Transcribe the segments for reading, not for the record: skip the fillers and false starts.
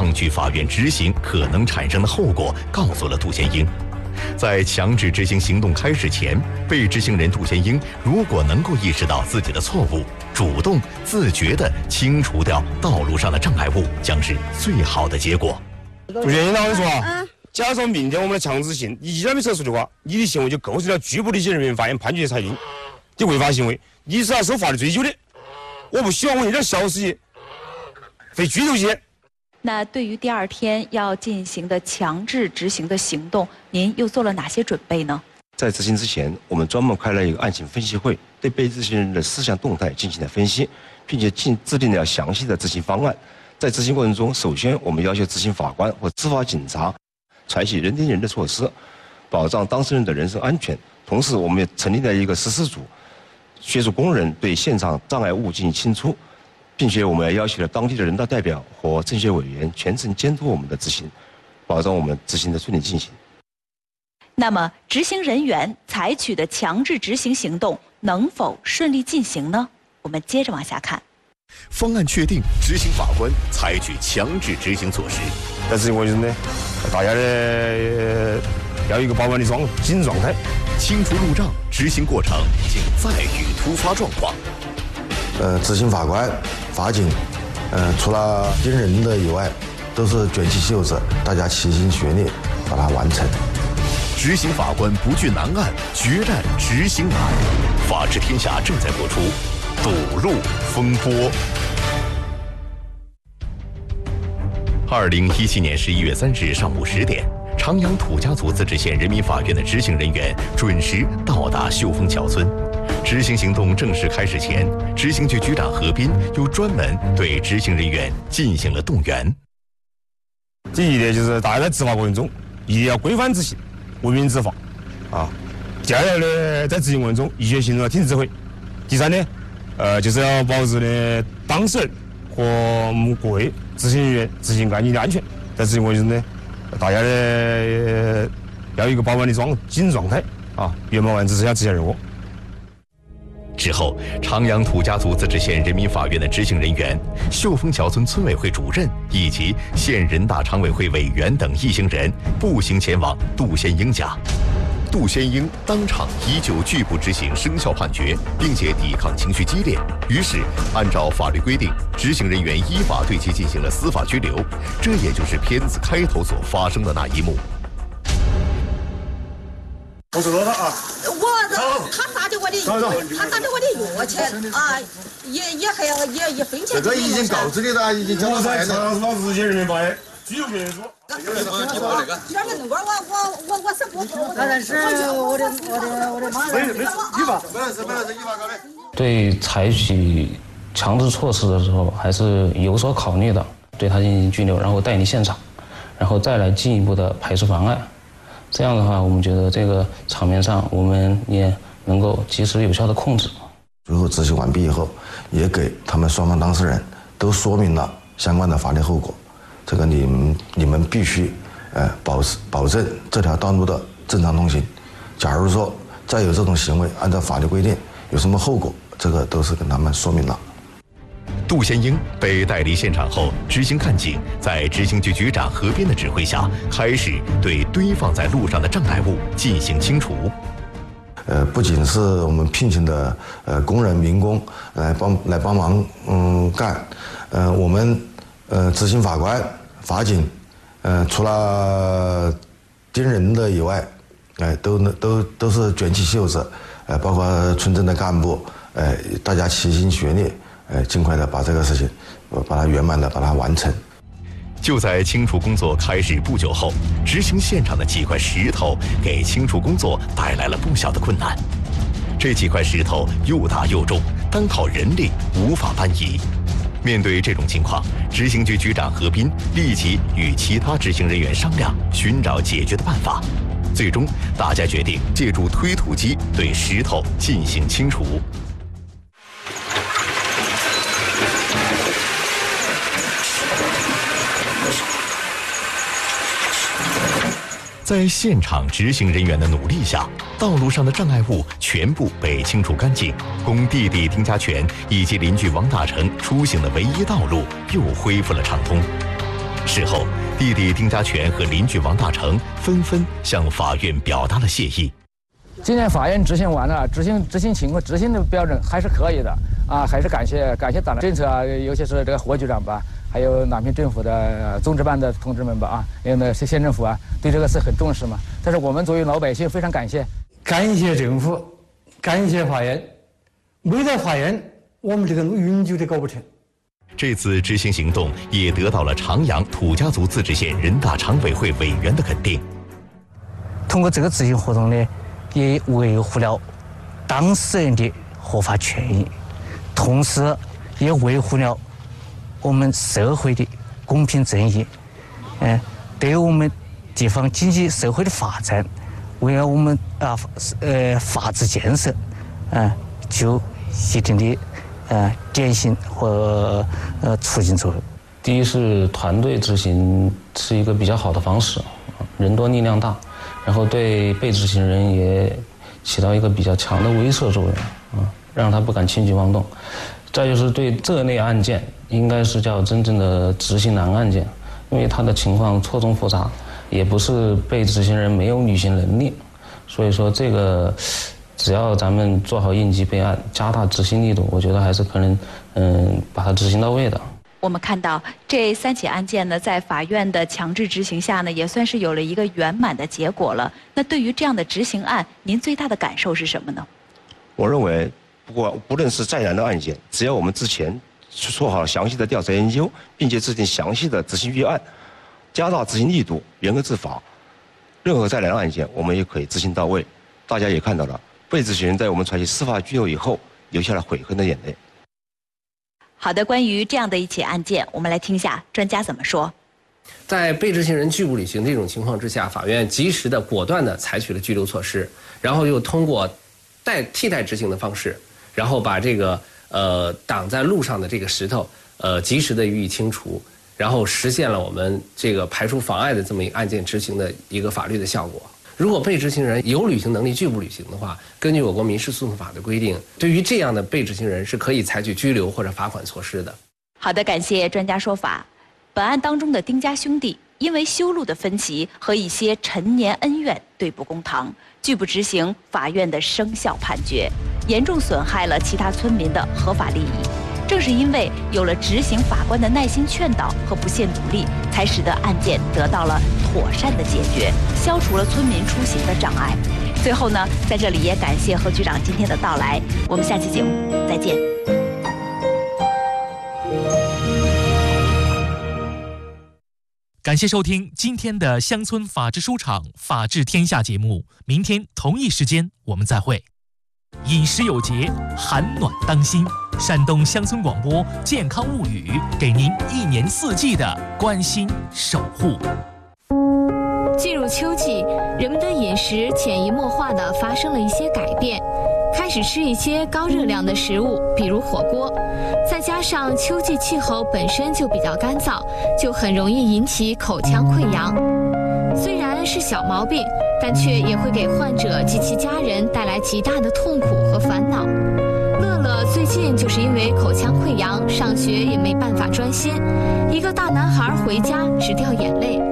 证据法院执行可能产生的后果，告诉了杜先英。在强制执行行动开始前，被执行人杜先英如果能够意识到自己的错误，主动自觉地清除掉道路上的障碍物，将是最好的结果。 杜先英，我跟你说啊，假设明天我们的强制性你依然没撤除的话，你的行为就构成了拒不履行人民法院判决的裁定的违法行为，你是要受法律追究的。我不希望我一点小事情被拘留起。 那对于第二天要进行的强制执行的行动，您又做了哪些准备呢？ 在执行之前，我们专门开了一个案情分析会，对被执行人的思想动态进行了分析，并且制定了详细的执行方案。在执行过程中，首先我们要求执行法官或执法警察采取人盯人的措施，保障当事人的人身安全。同时，我们也成立了一个实施组，协助工人对现场障碍物进行清除。并且我们也要求了当地的人大代表和政协委员全程监督我们的执行，保证我们执行的顺利进行。 那么，执行人员采取的强制执行行动能否顺利进行呢？我们接着往下看。 方案确定，执行法官采取强制执行措施。 在执行过程中呢，大家呢要有一个饱满的紧状态， 清除路障，执行过程请再遇突发状况。 执行法官、法警，除了盯人的以外，都是卷起袖子，大家齐心协力把它完成。 执行法官不惧难案，决战执行难。法治天下正在播出，堵路风波。2017年11月3日上午10点，长阳土家族自治县人民法院的执行人员准时到达秀峰桥村。执行行动正式开始前，执行局局长何斌又专门对执行人员进行了动员。 第一点就是大家在执法过程中一定要规范执行，文明执法啊。第二呢，在执行过程中依据行动要停止指挥。第三呢，就是要保持呢当事人和我们各位执行人员执行案件的安全。在执行过程中呢，大家呢要有一个饱满的紧状态啊，圆满完成这项执行任务。 之后，长阳土家族自治县人民法院的执行人员、秀峰桥村村委会主任以及县人大常委会委员等一行人步行前往杜先英家。杜先英当场依旧拒不执行生效判决，并且抵抗情绪激烈。于是，按照法律规定，执行人员依法对其进行了司法拘留。这也就是片子开头所发生的那一幕。 我说他啊， 他打的我的药钱啊，也还要也一分钱。 这个已经告知你了，已经交到法院了。 老子些人民法院拘留别人说。 我是不，但是我的妈呀！ 依法搞的。 对采取强制措施的时候，还是有所考虑的，对他进行拘留，然后带离现场，然后再来进一步的排除妨碍。这样的话，我们觉得这个场面上我们也能够及时有效的控制。 最后执行完毕以后，也给他们双方当事人都说明了相关的法律后果。这个你们必须保证这条道路的正常通行。假如说再有这种行为，按照法律规定有什么后果，这个都是跟他们说明了。 杜先英被带离现场后，执行干警在执行局局长何斌的指挥下，开始对堆放在路上的障碍物进行清除。 不仅是我们聘请的工人民工来帮忙干，我们执行法官、法警，除了盯人的以外，都是卷起袖子，包括村镇的干部，大家齐心协力。尽快的把这个事情，把它圆满的把它完成。 就在清除工作开始不久后，执行现场的几块石头给清除工作带来了不小的困难。这几块石头又大又重，单靠人力无法搬移。面对这种情况，执行局局长何斌立即与其他执行人员商量，寻找解决的办法。最终，大家决定借助推土机对石头进行清除。在现场执行人员的努力下，道路上的障碍物全部被清除干净，供弟弟丁家全以及邻居王大成出行的唯一道路又恢复了畅通。 事后，弟弟丁家全和邻居王大成纷纷向法院表达了谢意。 今天法院执行完了，执行情况、执行的标准还是可以的啊，还是感谢党的政策啊，尤其是这个何局长吧，还有南平政府的综治办的同志们吧啊，因为呢是县政府啊，对这个事很重视嘛。但是我们作为老百姓非常感谢政府，感谢法院，没在法院，我们这个永久的搞不成。 这次执行行动也得到了长阳土家族自治县人大常委会委员的肯定。 通过这个执行活动呢，也维护了当事人的合法权益，同时也维护了我们社会的公平正义，对我们地方经济社会的发展，为了我们法治建设，就一定的典型和促进作用。 第一是团队执行是一个比较好的方式，人多力量大，然后对被执行人也起到一个比较强的威慑作用，让他不敢轻举妄动。再就是对这类案件，应该是叫真正的执行难案件，因为他的情况错综复杂，也不是被执行人没有履行能力，所以说这个只要咱们做好应急备案，加大执行力度，我觉得还是可能把它执行到位的。 我们看到这3起案件呢，在法院的强制执行下呢，也算是有了一个圆满的结果了。那对于这样的执行案，您最大的感受是什么呢？ 我认为，不论是再难的案件，只要我们之前做好详细的调查研究，并且制定详细的执行预案，加大执行力度，严格执法，任何再难的案件我们也可以执行到位。大家也看到了，被执行人在我们采取司法拘留以后，流下了悔恨的眼泪。 好的，关于这样的一起案件，我们来听一下专家怎么说。 在被执行人拒不履行这种情况之下，法院及时的、果断的采取了拘留措施，然后又通过替代执行的方式，然后把这个挡在路上的这个石头及时的予以清除，然后实现了我们这个排除妨碍的这么一个案件执行的一个法律的效果。如果被执行人有履行能力拒不履行的话，根据我国民事诉讼法的规定，对于这样的被执行人是可以采取拘留或者罚款措施的。 好的，感谢专家说法。本案当中的丁家兄弟因为修路的分歧和一些陈年恩怨对簿公堂，拒不执行法院的生效判决，严重损害了其他村民的合法利益。正是因为有了执行法官的耐心劝导和不懈努力，才使得案件得到了妥善的解决，消除了村民出行的障碍。最后呢，在这里也感谢何局长今天的到来，我们下期节目再见。 感谢收听今天的乡村法治书场法治天下节目，明天同一时间我们再会。饮食有节，寒暖当心。山东乡村广播健康物语，给您1年4季的关心守护。 进入秋季，人们的饮食潜移默化地发生了一些改变，开始吃一些高热量的食物，比如火锅。再加上秋季气候本身就比较干燥，就很容易引起口腔溃疡。虽然是小毛病，但却也会给患者及其家人带来极大的痛苦和烦恼。乐乐最近就是因为口腔溃疡，上学也没办法专心，一个大男孩回家直掉眼泪。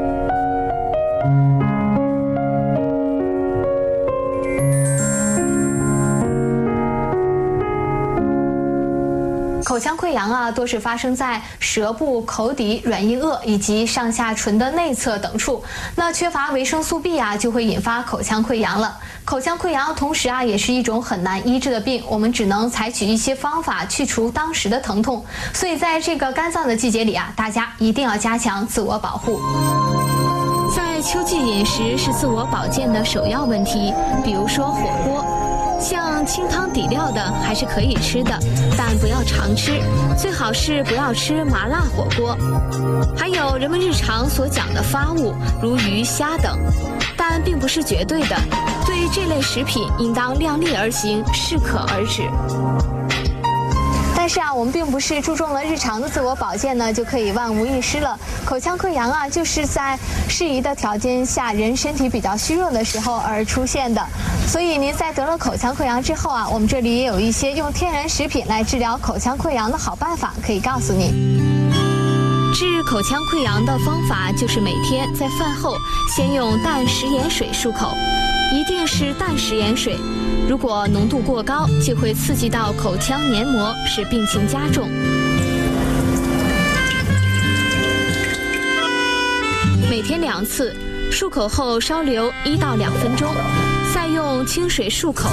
口腔溃疡啊，多是发生在舌部、口底、软硬腭以及上下唇的内侧等处。那缺乏维生素 B 啊，就会引发口腔溃疡了。口腔溃疡同时啊，也是一种很难医治的病，我们只能采取一些方法去除当时的疼痛。所以在这个干燥的季节里啊，大家一定要加强自我保护。在秋季饮食是自我保健的首要问题，比如说火锅。像清汤底料的还是可以吃的，但不要常吃，最好是不要吃麻辣火锅。还有人们日常所讲的发物，如鱼虾等，但并不是绝对的，对这类食品应当量力而行，适可而止。但是啊，我们并不是注重了日常的自我保健呢，就可以万无一失了。口腔溃疡啊，就是在适宜的条件下，人身体比较虚弱的时候而出现的。所以您在得了口腔溃疡之后啊，我们这里也有一些用天然食品来治疗口腔溃疡的好办法，可以告诉您。 治口腔溃疡的方法就是每天在饭后先用淡食盐水漱口，一定是淡食盐水。如果浓度过高，就会刺激到口腔黏膜，使病情加重。每天2次，漱口后稍留1到2分钟，再用清水漱口。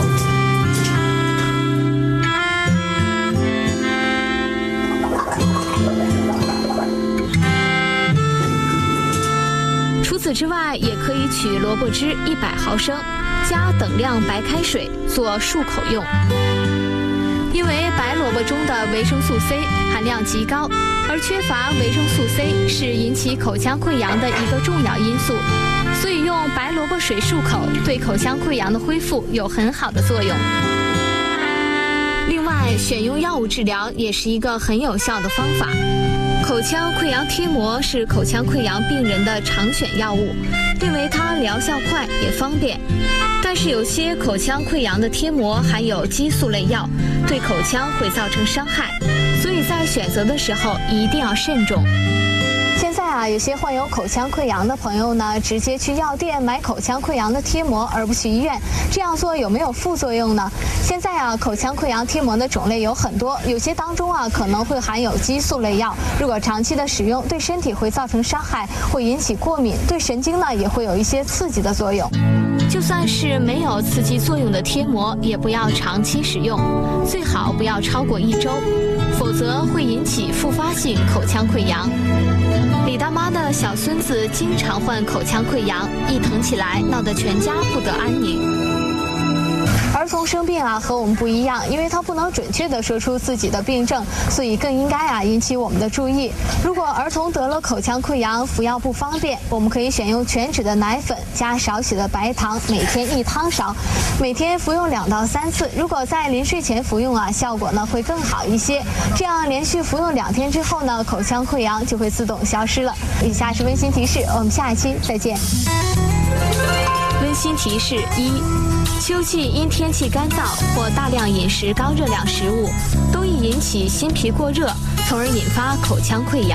除此之外，也可以取萝卜汁100毫升，加等量白开水做漱口用。因为白萝卜中的维生素 C 含量极高，而缺乏维生素 C 是引起口腔溃疡的一个重要因素，所以用白萝卜水漱口对口腔溃疡的恢复有很好的作用。另外，选用药物治疗也是一个很有效的方法。口腔溃疡贴膜是口腔溃疡病人的常选药物，因为它疗效快也方便。但是有些口腔溃疡的贴膜含有激素类药，对口腔会造成伤害，所以在选择的时候一定要慎重。现在有些患有口腔溃疡的朋友呢，直接去药店买口腔溃疡的贴膜，而不去医院。这样做有没有副作用呢？现在口腔溃疡贴膜的种类有很多，有些当中可能会含有激素类药，如果长期的使用，对身体会造成伤害，会引起过敏，对神经呢也会有一些刺激的作用。就算是没有刺激作用的贴膜，也不要长期使用，最好不要超过1周，否则会引起复发性口腔溃疡。李大妈的小孙子经常患口腔溃疡，一疼起来闹得全家不得安宁。儿童生病和我们不一样，因为他不能准确地说出自己的病症，所以更应该引起我们的注意。如果儿童得了口腔溃疡，服药不方便，我们可以选用全脂的奶粉加少许的白糖，每天1汤勺，每天服用2到3次。如果在临睡前服用效果呢会更好一些。这样连续服用2天之后呢，口腔溃疡就会自动消失了。以下是温馨提示，我们下一期再见。温馨提示1。秋季因天气干燥或大量饮食高热量食物，都易引起心脾过热，从而引发口腔溃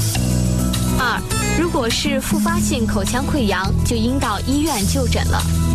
疡。2. 如果是复发性口腔溃疡，就应到医院就诊了。